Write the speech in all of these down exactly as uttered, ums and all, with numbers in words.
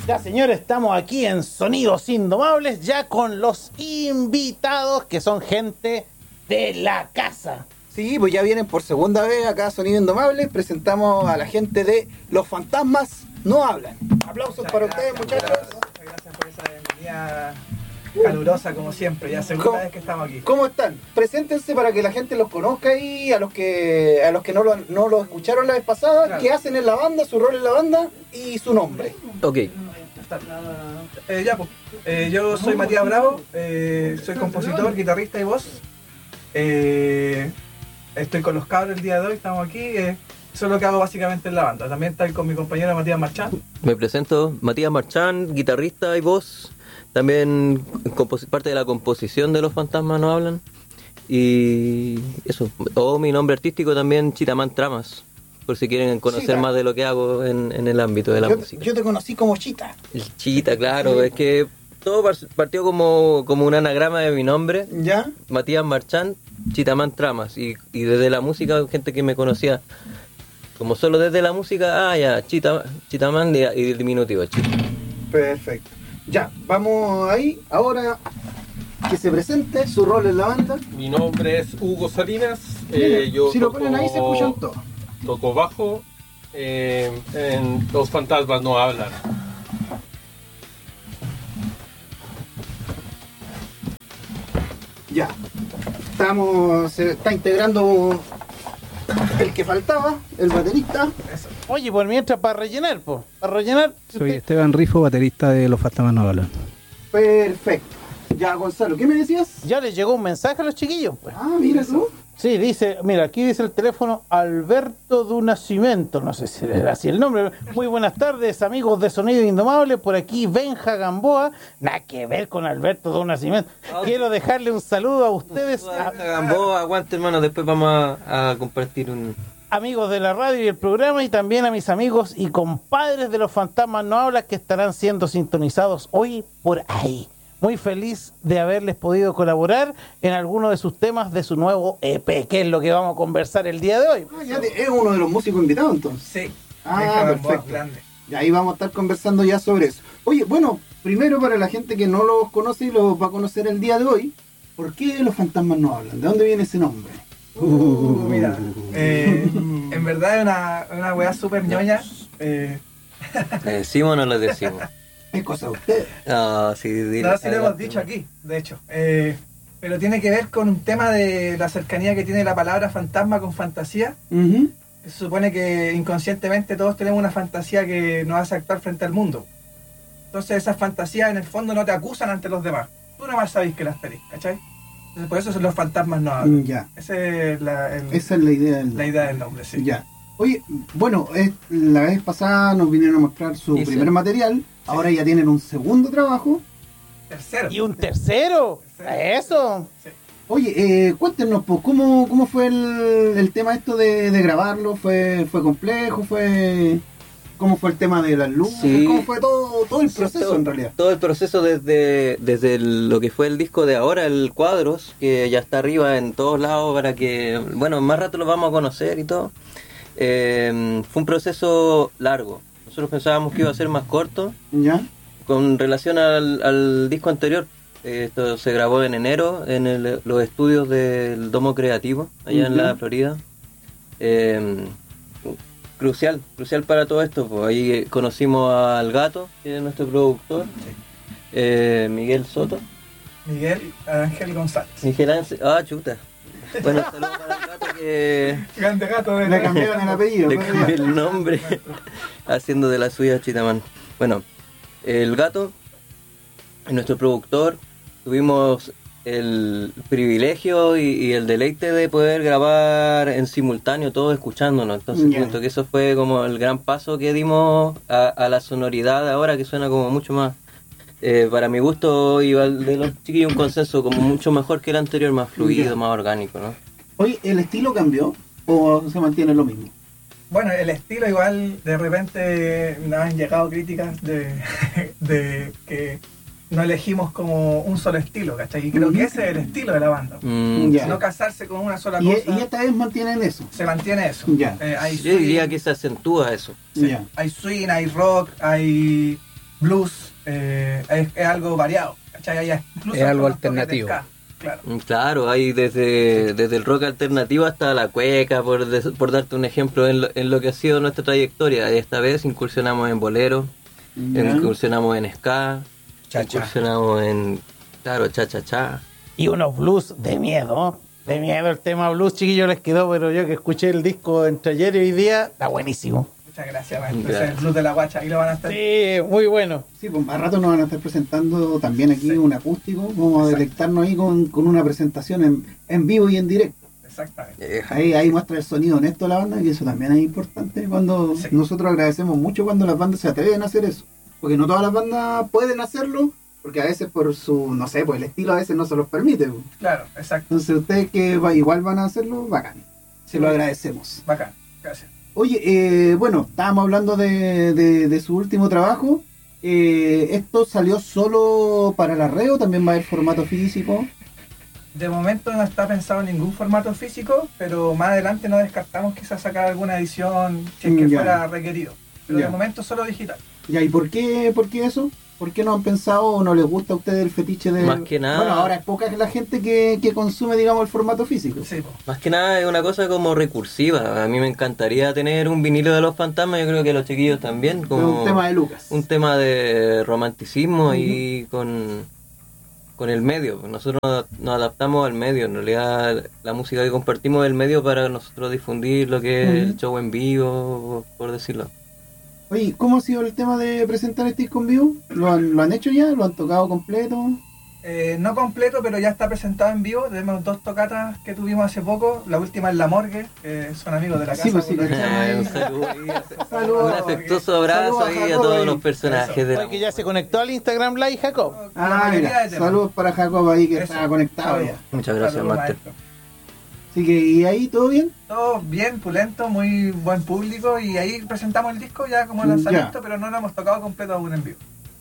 Ya, señores, estamos aquí en Sonidos Indomables, ya con los invitados, que son gente de la casa. Sí, pues ya vienen por segunda vez acá a Sonido Indomable. Presentamos a la gente de Los Fantasmas No Hablan. Aplausos Muchas para gracias, ustedes, muchachos. Muchas gracias por esa bienvenida calurosa, como siempre. Ya segunda ¿Cómo, vez que estamos aquí. ¿Cómo están? Preséntense para que la gente los conozca y a los que a los que no lo, no lo escucharon la vez pasada, Claro. qué hacen en la banda, su rol en la banda y su nombre. Ok. Eh, ya, pues. Eh, yo soy Matías Bravo, eh, soy compositor, guitarrista y voz. Eh, estoy con los cabros el día de hoy, estamos aquí. Eh, eso es lo que hago básicamente en la banda. También estoy con mi compañero Matías Marchán. Me presento, Matías Marchán, guitarrista y voz. También compos- parte de la composición de Los Fantasmas No Hablan. Y eso. O mi nombre artístico también, Chitamán Tramas. Por si quieren conocer Chita. más de lo que hago en, en el ámbito de la Yo, música. yo te conocí como Chita. El Chita, claro. Es que todo par- partió como, como un anagrama de mi nombre. ¿Ya? Matías Marchán, Chitamán Tramas. Y, y desde la música, gente que me conocía, como solo desde la música, ah, ya, Chita, Chitamán y, y el diminutivo, Chita. Perfecto. Ya, vamos ahí. Ahora que se presente su rol en la banda. Mi nombre es Hugo Salinas. Miren, eh, yo si lo toco- ponen ahí se escuchan todos. Toco bajo. eh, en Los Fantasmas No Hablan. Ya. Estamos. Se está integrando el que faltaba, el baterista. Eso. Oye, pues mientras para rellenar, pues, para rellenar... Soy Esteban Rifo, baterista de Los Fantasmas No Hablan. Perfecto. Ya, Gonzalo, ¿qué me decías? Ya les llegó un mensaje a los chiquillos, pues. Ah, mira tú. Sí, dice, mira, aquí dice el teléfono Alberto Du Nascimento, no sé si era así el nombre. Muy buenas tardes, amigos de Sonido Indomable, por aquí Benja Gamboa, nada que ver con Alberto Du Nascimento. Quiero dejarle un saludo a ustedes, a- Gamboa, aguante hermano, después vamos a, a compartir un... amigos de la radio y el programa, y también a mis amigos y compadres de Los Fantasmas No Hablan, que estarán siendo sintonizados hoy por ahí. Muy feliz de haberles podido colaborar en alguno de sus temas de su nuevo E P, que es lo que vamos a conversar el día de hoy. Ah, ya te- es uno de los músicos invitados entonces. Sí. Ah, Benja Gamboa, perfecto. grande. Y ahí vamos a estar conversando ya sobre eso. Oye, bueno, primero para la gente que no los conoce y los va a conocer el día de hoy, ¿por qué Los Fantasmas No Hablan? ¿De dónde viene ese nombre? Uh, mira, eh, en verdad es una, una weá súper ñoña. Eh, ¿Le decimos o no le decimos? Es cosa de ustedes. Ah, sí, dile. no, sí lo hemos Adelante. dicho aquí, de hecho. Eh, pero tiene que ver con un tema de la cercanía que tiene la palabra fantasma con fantasía. Ujú. Se supone que inconscientemente todos tenemos una fantasía que nos hace actuar frente al mundo. Entonces esas fantasías en el fondo no te acusan ante los demás. Tú nomás sabes que las tenés, ¿cachai? Entonces por eso son Los Fantasmas No Hablan. Ya, Esa es la, el- esa es la idea del la idea del nombre, sí. Ya. Oye, bueno, es- la vez pasada nos vinieron a mostrar su Sí, sí. primer material, ahora ya tienen un segundo trabajo. Tercero. Y un tercero, eso. Sí. Oye, eh, cuéntenos, pues, ¿cómo, cómo fue el, el tema esto de, de grabarlo? ¿Fue, fue complejo? ¿Fue ¿Cómo fue el tema de las luces? Sí. ¿Cómo fue todo, todo el Sí, proceso todo, en realidad? todo el proceso desde, desde el- lo que fue el disco de ahora, el Cuadros, que ya está arriba en todos lados para que, bueno, más rato lo vamos a conocer y todo. Eh, fue un proceso largo. Nosotros pensábamos que iba a ser más corto ¿Ya? con relación al, al disco anterior. Eh, Esto se grabó en enero en el- los estudios del Domo Creativo, allá en Ya. la Florida. Eh, crucial, crucial para todo esto. Pues ahí eh, conocimos al Gato, que es nuestro productor, eh, Miguel Soto. Miguel Ángel González. Miguel Ángel, ah, chuta. Bueno, saludos para el Gato que Grande gato de Le cambiaron el apellido. le pues, cambié ya. el nombre, haciendo de la suya Chitamán. Bueno, el Gato es nuestro productor. Tuvimos el privilegio y, y el deleite de poder grabar en simultáneo, todos escuchándonos. Entonces Ya. siento que eso fue como el gran paso que dimos a, a la sonoridad de ahora, que suena como mucho más, eh, para mi gusto y al de los chiquillos, un consenso como mucho mejor que el anterior, más fluido, Ya. más orgánico, ¿no? Oye, ¿el estilo cambió o se mantiene lo mismo? Bueno, el estilo igual, de repente nos han llegado críticas de, de que no elegimos como un solo estilo, ¿cachai? Y creo Ujú. que ese es el estilo de la banda. Mm, Ya. No casarse con una sola Y, cosa, y esta vez mantienen eso. se mantiene eso. Ya. Eh, hay Yo diría swing, que se acentúa eso. sí, Ya. hay swing, hay rock, hay blues, eh, es, es algo variado, ¿cachai? Hay incluso Es algo algunos toques de alternativo. ska, claro. Mm, Claro, hay desde, desde el rock alternativo hasta la cueca, por, des- por darte un ejemplo en lo, en lo que ha sido nuestra trayectoria. Esta vez incursionamos en bolero, Ya. incursionamos en ska, Cha-cha. incursionamos en, claro, cha-cha-cha. Y unos blues de miedo. De miedo el tema blues, chiquillos, les quedó, pero yo que escuché el disco entre ayer y hoy día, está buenísimo. Muchas gracias, maestro. Ese Gracias. es el blues de la guacha, ahí lo van a estar. Sí, muy bueno. Sí, pues más rato nos van a estar presentando también aquí Sí. un acústico. Vamos a Exacto. delectarnos ahí con, con una presentación en, en vivo y en directo. Exactamente. Eh, Ahí, ahí muestra el sonido honesto de la banda, y eso también es importante cuando Sí. nosotros agradecemos mucho cuando las bandas se atreven a hacer eso. Porque no todas las bandas pueden hacerlo, porque a veces por su, no sé, pues el estilo a veces no se los permite. Pues. Claro, exacto. Entonces ustedes que va- igual van a hacerlo, bacán. Se lo agradecemos. Bacán. Gracias. Oye, eh, bueno, estábamos hablando de, de- de su último trabajo. Eh, ¿Esto salió solo para la red o también va a haber formato físico? De momento no está pensado en ningún formato físico, pero más adelante no descartamos quizás sacar alguna edición si es que Ya. fuera requerido. Pero Ya. de momento solo digital. Ya, ¿y por qué, por qué eso? ¿Por qué no han pensado o no les gusta a ustedes el fetiche de...? Más que nada- Bueno, ahora es poca la gente que, que consume, digamos, el formato físico. Sí, po. Más que nada es una cosa como recursiva. A mí me encantaría tener un vinilo de los fantasmas, yo creo que los chiquillos también. Es Como un tema de Lucas. un tema de romanticismo y con, con el medio. Nosotros nos nos adaptamos al medio. En realidad la música que compartimos es el medio para nosotros difundir lo que es el Ujú. show en vivo, por decirlo. Oye, ¿cómo ha sido el tema de presentar este disco en vivo? ¿Lo han, ¿Lo han hecho ya? ¿Lo han tocado completo? Eh, no completo, pero ya está presentado en vivo. Tenemos dos tocatas que tuvimos hace poco. La última es La Morgue, que son amigos de la casa. Sí, pues sí, por lo que- cachai. Eh, un saludo ahí, Saludos. un afectuoso abrazo Saludos a ahí a Jacob todos ahí. los personajes de la Oye, que ya se conectó al Instagram Live, Jacob. La Ah, mayoría mira, de temas. saludos para Jacob ahí que Eso. está conectado ya. Muchas gracias, Saludos, Master. maestro. Así que, ¿y ahí todo bien? Todo bien, pulento, muy buen público. Y ahí presentamos el disco ya como Ya. lanzamiento, pero no lo hemos tocado completo aún en vivo.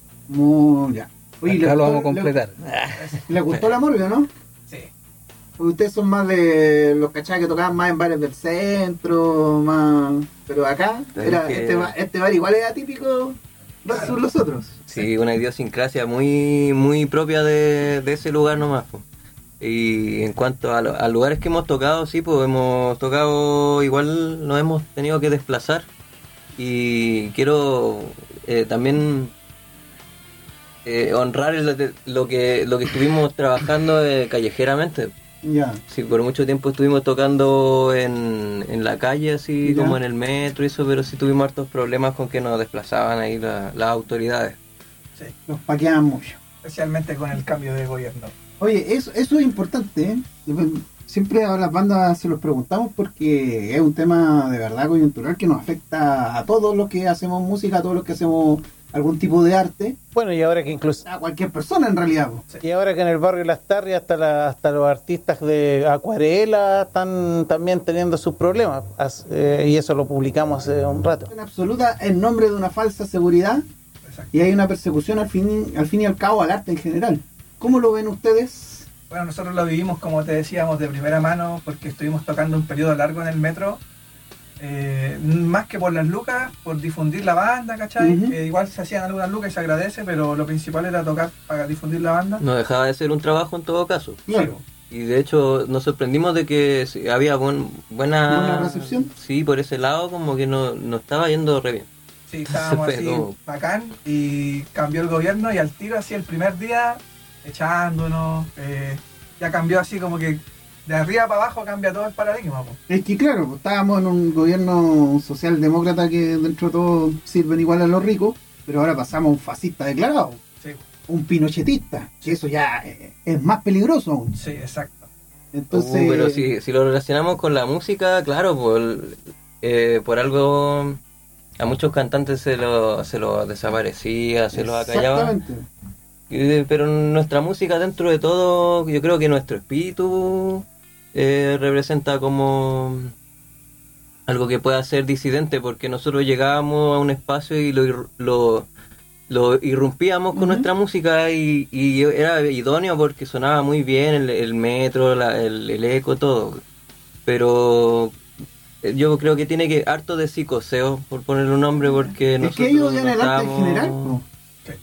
Muy ya. Oye, Acá lo gustó- vamos a completar. ¿Le, le gustó la Morgue, no? Sí. Porque ustedes son más de los cachai que tocaban más en bares del centro, más... Pero acá, Es era, que- este, ba- este bar igual era típico versus los otros. Sí, una idiosincrasia muy muy propia de, de ese lugar nomás. Po. Y en cuanto a, lo- a lugares que hemos tocado, sí, pues hemos tocado, igual nos hemos tenido que desplazar. Y quiero eh, también eh, honrar el- lo que lo que estuvimos trabajando eh, callejeramente. Ya. Sí, por mucho tiempo estuvimos tocando en, en la calle, así Ya. como en el metro y eso, pero sí tuvimos hartos problemas con que nos desplazaban ahí la- las autoridades. Sí. Los paqueaban mucho. Especialmente con el cambio de gobierno. Oye, eso, eso es importante, ¿eh? Siempre a las bandas se los preguntamos porque es un tema de verdad coyuntural que nos afecta a todos los que hacemos música, a todos los que hacemos algún tipo de arte, Bueno, y ahora que incluso a cualquier persona en realidad. po. y ahora que en el barrio Las Tarrias hasta la, hasta los artistas de acuarela están también teniendo sus problemas. As- eh, y eso lo publicamos hace un rato. En absoluta, en nombre de una falsa seguridad, Exacto. y hay una persecución al fin, al fin y al cabo al arte en general. ¿Cómo lo ven ustedes? Bueno, nosotros lo vivimos, como te decíamos, de primera mano porque estuvimos tocando un periodo largo en el metro. Eh, más que por las lucas, por difundir la banda, ¿cachai? Ujú. Eh, igual se hacían algunas lucas y se agradece, pero lo principal era tocar para difundir la banda. No dejaba de ser un trabajo en todo caso. Claro. Y de hecho nos sorprendimos de que sí, había buen- buena... ¿Buena recepción? Sí, por ese lado como que no, no estaba yendo re bien. Sí, estábamos Fue así como- bacán y cambió el gobierno y al tiro así el primer día echándonos, eh, ya cambió así como que de arriba para abajo cambia todo el paradigma. Po. Es que claro, pues, estábamos en un gobierno socialdemócrata que dentro de todo sirven igual a los ricos, pero ahora pasamos a un fascista declarado, Sí, un pinochetista, que eso ya eh, es más peligroso aún. sí, exacto. Entonces, Uh, pero si, si lo relacionamos con la música, claro, por, eh, por algo a muchos cantantes se lo, se lo desaparecía, se los acallaba. exactamente. Eh, Pero nuestra música dentro de todo, yo creo que nuestro espíritu eh, representa como algo que pueda ser disidente, porque nosotros llegábamos a un espacio y lo, ir- lo, lo irrumpíamos con Ujú. nuestra música y, y era idóneo porque sonaba muy bien el, el metro, la- el, el eco, todo. Pero eh, yo creo que tiene que harto de psicoseo, por ponerle un nombre, porque Es nosotros que ellos odian no el arte en estábamos- general, po. Sí.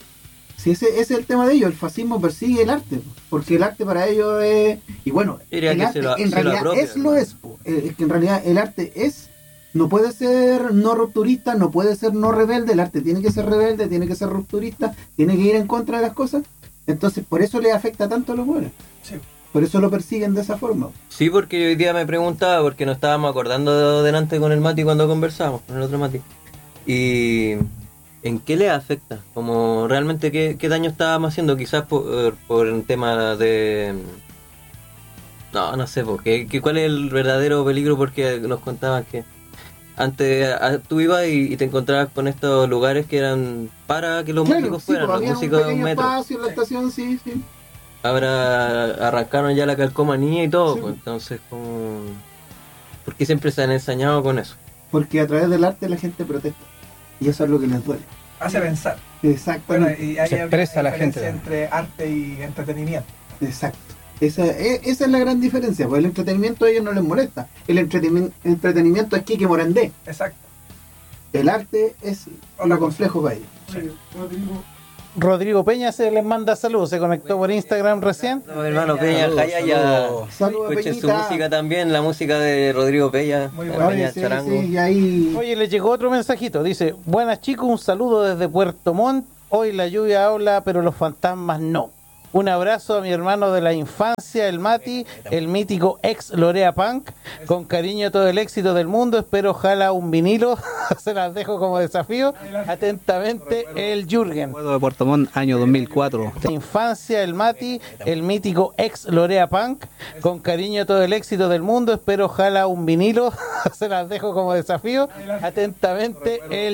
Si ese, ese es el tema de ellos, el fascismo persigue el arte, porque el arte para ellos es... Y bueno, Diría el que arte se lo- en se lo realidad apropia, es ¿no? lo es, po. Eh, es que en realidad el arte es... No puede ser no rupturista, no puede ser no rebelde, el arte tiene que ser rebelde, tiene que ser rupturista, tiene que ir en contra de las cosas. Entonces por eso le afecta tanto a los buenos. Sí. Por eso lo persiguen de esa forma. Sí, porque hoy día me preguntaba, porque nos estábamos acordando de- delante con el Mati cuando conversábamos, con el otro Mati. Y ¿en qué le afecta? Como realmente qué, qué daño estábamos haciendo, quizás por, por un tema de... No, no sé, porque, que, ¿cuál es el verdadero peligro? Porque nos contaban que antes a- tú ibas y, y te encontrabas con estos lugares que eran para que los músicos sí, fueran, pues, los había músicos un de un pequeño metro. espacio en la estación, sí, sí. Ahora arrancaron ya la calcomanía y todo, Sí. pues, entonces como... Porque siempre se han ensañado con eso. Porque a través del arte la gente protesta. Y eso es lo que les duele. Hace pensar. Bueno, Exactamente. y ahí Se hay expresa una la gente diferencia entre arte y entretenimiento. Exacto. Esa, e- esa es la gran diferencia, porque el entretenimiento a ellos no les molesta. El entretenimiento, entretenimiento es Kike Morandé. Exacto. El arte es Otra lo cosa. complejo para ellos. Sí. Rodrigo Peña se les manda saludos, se conectó por Instagram recién. No, hermano Peña, Saludos, Jaya, ya saludos. Saludos, escuchen su Peñita. música también, la música de Rodrigo Peña, Muy la buena. Oye, Peña sí, Charango. sí, y ahí... Oye, le llegó otro mensajito, dice, buenas chicos, un saludo desde Puerto Montt, hoy la lluvia habla, pero los fantasmas no. Un abrazo a mi hermano de la infancia, el Mati, el mítico ex Lorea Punk. Con cariño todo el éxito del mundo. Espero ojalá un vinilo. Se las dejo como desafío. Atentamente, el Jürgen. Juego de Puerto Montt, año dos mil cuatro. De infancia, el Mati, el mítico ex Lorea Punk. Con cariño todo el éxito del mundo. Espero ojalá un vinilo. Se las dejo como desafío. Atentamente, el